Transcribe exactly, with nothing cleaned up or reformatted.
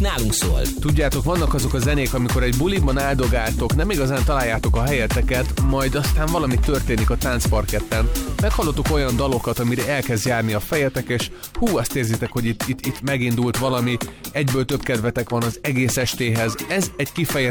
nálunk szól. Tudjátok, vannak azok a zenék, amikor egy buliban áldogáltok, nem igazán találjátok a helyeteket, majd aztán valami történik a táncparketten. Meghallottuk olyan dalokat, amire elkezd járni a fejetek, és hú, azt érzitek, hogy itt, itt, itt megindult valami, egyből több kedvetek van az egész estéhez. Ez egy kifejezetten